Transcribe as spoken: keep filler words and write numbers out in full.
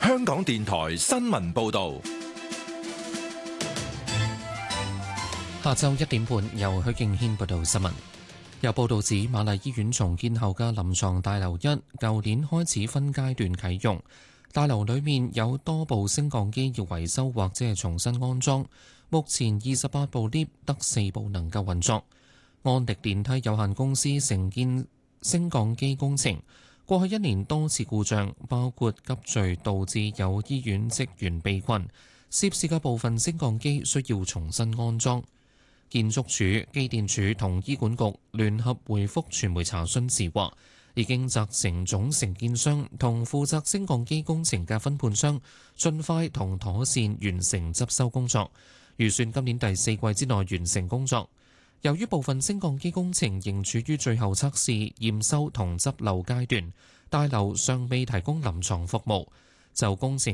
香港電台新聞報道。 下晝一點半，由許敬軒報道新聞。有報道指，瑪麗醫院重建後嘅臨床大樓一，舊年開始分階段啟用。大樓裏面有多部升降機要維修或者係重新安裝。目前二十八部 lift 得四部能夠運作。安迪電梯有限公司承建升降機工程，過去一年多次故障，包括急墜導致有醫院職員被困，涉事嘅部分升降機需要重新安裝。建築署、機電署同醫管局聯合回覆傳媒查詢時話，已經責成總承建商同負責升降機工程嘅分判商，盡快同妥善完成執修工作，預算今年第四季之內完成工作。由於部分升降機工程仍處於最後測試、驗收同執漏階段，大樓尚未提供臨床服務，就工程